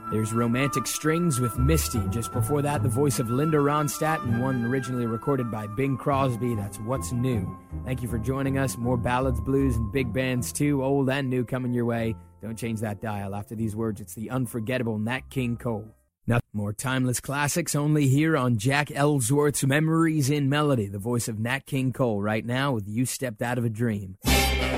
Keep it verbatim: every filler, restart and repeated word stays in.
There's Romantic Strings with Misty. Just before that, the voice of Linda Ronstadt and one originally recorded by Bing Crosby. That's What's New. Thank you for joining us. More ballads, blues, and big bands too, old and new, coming your way. Don't change that dial. After these words, it's the unforgettable Nat King Cole. Now, more timeless classics only here on Jack Ellsworth's Memories in Melody. The voice of Nat King Cole right now with You Stepped Out of a Dream.